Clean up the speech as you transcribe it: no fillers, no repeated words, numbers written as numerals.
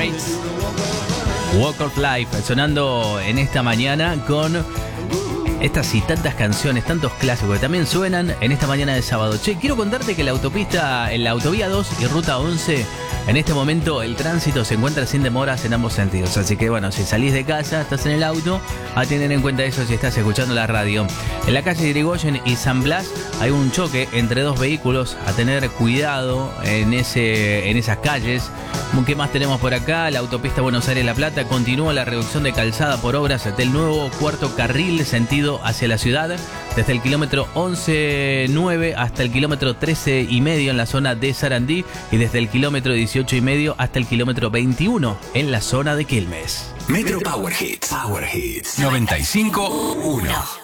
Straits, Walk of Life, sonando en esta mañana con estas y tantas canciones, tantos clásicos que también suenan en esta mañana de sábado. Che, quiero contarte que en la autovía 2 y ruta 11, en este momento el tránsito se encuentra sin demoras en ambos sentidos. Así que bueno, si salís de casa, estás en el auto, a tener en cuenta eso si estás escuchando la radio. En la calle Irigoyen y San Blas hay un choque entre dos vehículos, a tener cuidado en esas calles. ¿Qué más tenemos por acá? La autopista Buenos Aires-La Plata continúa la reducción de calzada por obras del nuevo cuarto carril sentido hacia la ciudad, desde el kilómetro 11,9 hasta el kilómetro 13,5 en la zona de Sarandí y desde el kilómetro 18,5 hasta el kilómetro 21 en la zona de Quilmes. Metro Power Hits. Power Hits 95.1.